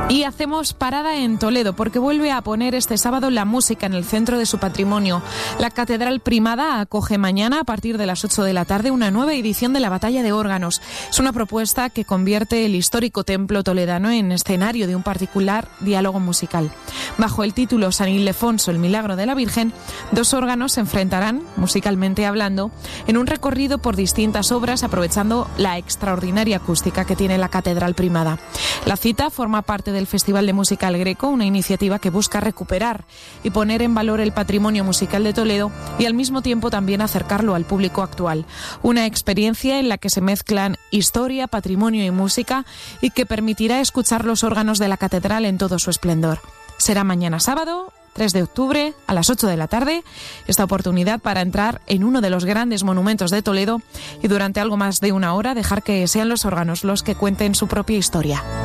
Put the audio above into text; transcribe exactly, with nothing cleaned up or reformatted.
Y hacemos parada en Toledo porque vuelve a poner este sábado la música en el centro de su patrimonio. La Catedral Primada acoge mañana a partir de las ocho de la tarde una nueva edición de la Batalla de Órganos. Es una propuesta que convierte el histórico templo toledano en escenario de un particular diálogo musical. Bajo el título San Ildefonso, el milagro de la Virgen, dos órganos se enfrentarán, musicalmente hablando, en un recorrido por distintas obras aprovechando la extraordinaria acústica que tiene la Catedral Primada. La cita forma parte del Festival de Música El Greco, una iniciativa que busca recuperar y poner en valor el patrimonio musical de Toledo y al mismo tiempo también acercarlo al público actual. Una experiencia en la que se mezclan historia, patrimonio y música y que permitirá escuchar los órganos de la catedral en todo su esplendor. Será mañana sábado, tres de octubre, a las ocho de la tarde, esta oportunidad para entrar en uno de los grandes monumentos de Toledo y durante algo más de una hora dejar que sean los órganos los que cuenten su propia historia.